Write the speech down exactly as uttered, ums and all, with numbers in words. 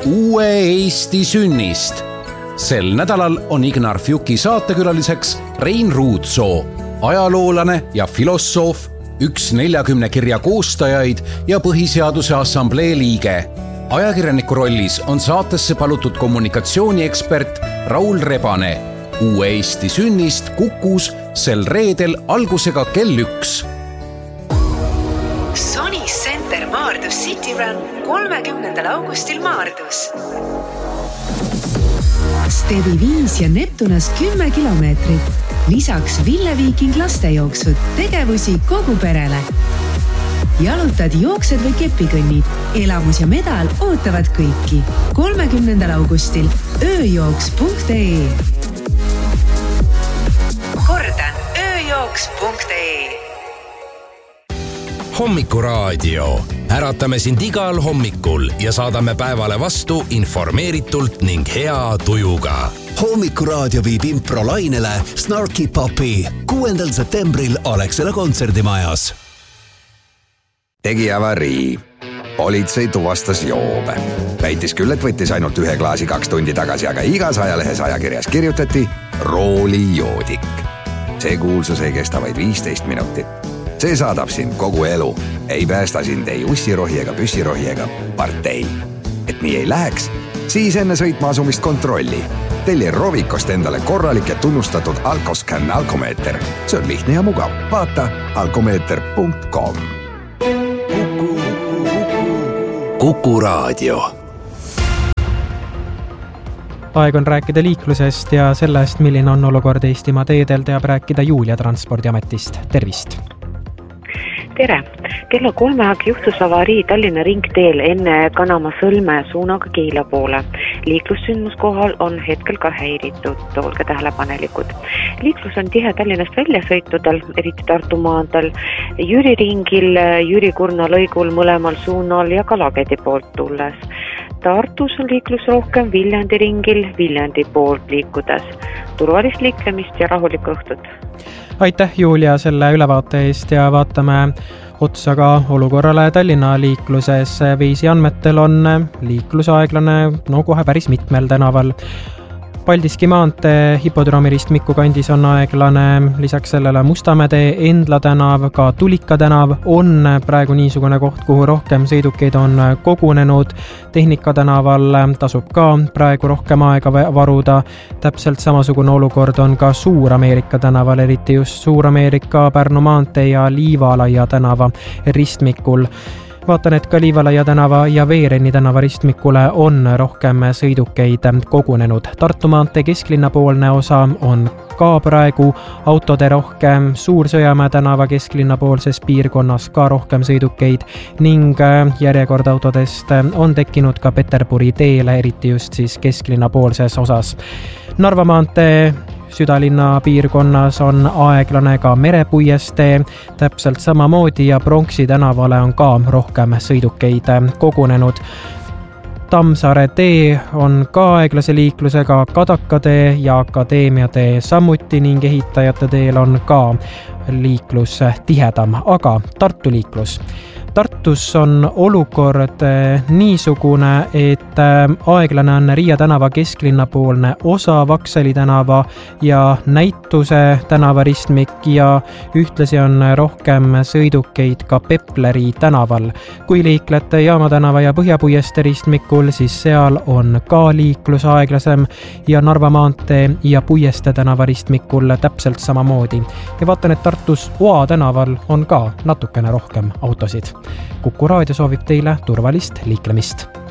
uue Eesti sünnist. Sel nädalal on Ignar Fjuki saatekülaliseks Rein Ruutsoo, ajaloolane ja filosoof, üks neljakümne kirja koostajaid ja Põhiseaduse Assamblee liige. Ajakirjaniku rollis on saatesse palutud kommunikatsiooniekspert Raul Rebane. Uue Eesti sünnist Kukus sel reedel algusega kell üks. Sony Center Maardus City Run kolmekümnendal augustil Maardus. Stevi viis ja Neptunas kümme kilomeetrit. Lisaks Ville Viiking lastejooksud, tegevusi kogu perele. Jalutad, jooksed või kepikõnnid. Elamus ja medal ootavad kõiki. kolmekümnendal augustil ööjooks punkt ee. Kordan, ööjooks punkt ee. Hommikuraadio. Äratame sind igal hommikul ja saadame päevale vastu informeeritult ning hea tujuga. Hommikuraadio viib improlainele Snarky Puppy kuuendal septembril Alexela kontserdimajas. Tegi avarii. Politsei tuvastas joobe. Väitis küll, et võttis ainult ühe klaasi kaks tundi tagasi, aga igas ajalehes ajakirjas kirjutati roolijoodik. See kuulsus ei kesta vaid viisteist minutit. See saadab sind kogu elu. Ei päästa sind ei ussirohi ega püssirohi ega partei. Et nii ei läheks, siis enne sõitma asumist kontrolli. Telli Rovikost endale korralik ja tunnustatud Alkoscan alkomeeter. See on lihtne ja mugav. Vaata alkomeeter punkt com. Kuku Raadio. Aeg on rääkida liiklusest ja sellest, milline on olukord Eestimaa teedel, teab rääkida Julia Transpordiametist. Tervist! Tere! Kella kolme aeg juhtus avarii Tallinna ringteel enne Kanama sõlme suunaga Keila poole. Liiklussündmuskohal on hetkel ka häiritud, olge tähelepanelikud. Liiklus on tihe Tallinnast väljasõitudel, eriti Tartu maanteel, Jüri ringil, Jüri Kurna lõigul mõlemal suunal ja ka Lagedi poolt tulles. Tartus on liiklus rohkem Viljandi ringil, Viljandi poolt liikudes. Turvalist liiklemist ja rahulikku õhtut. Aitäh, Julia, selle ülevaate eest ja vaatame otsa ka olukorrale Tallinna liikluses. Viisi andmetel on liiklusaeglane no kohe päris mitmel tänaval. Paldiski maantee hipodroomi ristmiku kandis on aeglane, lisaks sellele Mustamäe, Endla tänav, ka Tulika tänav on praegu niisugune koht, kuhu rohkem sõidukeid on kogunenud. Tehnika tänaval tasub ka praegu rohkem aega varuda. Täpselt samasugune olukord on ka Suur-Ameerika tänaval, eriti just Suur-Ameerika, Pärnu maantee ja Liivalaia tänava ristmikul. Vaatan, et ka Liivalaia tänava ja Veereni tänava ristmikule on rohkem sõidukeid kogunenud. Tartu maantee kesklinnapoolne osa on ka praegu autode rohkem, Suur-Sõjamäe tänava kesklinnapoolses piirkonnas ka rohkem sõidukeid ning järjekord autodest on tekkinud ka Peterburi teele, eriti just siis kesklinnapoolses osas. Narva maantee Südalinna piirkonnas on aeglane ka Merepuiestee, täpselt samamoodi ja Pronksi tänavale on ka rohkem sõidukeid kogunenud. Tammsaare tee on ka aeglase liiklusega, Kadaka tee ja Akadeemia tee samuti ning ehitajate teel on ka liiklus tihedam, aga Tartu liiklus. Tartus on olukord niisugune, et aeglane on Riia tänava kesklinnapoolne osa, Vaksali tänava ja Näituse tänava ristmik ja ühtlasi on rohkem sõidukeid ka Pepleri tänaval. Kui liiklete Jaama tänava ja Põhjapuieste ristmikul, siis seal on ka liiklus aeglasem ja Narva maantee ja Puieste tänava ristmikul täpselt samamoodi. Ja vaatan, et Tartus Oa tänaval on ka natukene rohkem autosid. Kuku Raadio soovib teile turvalist liiklemist.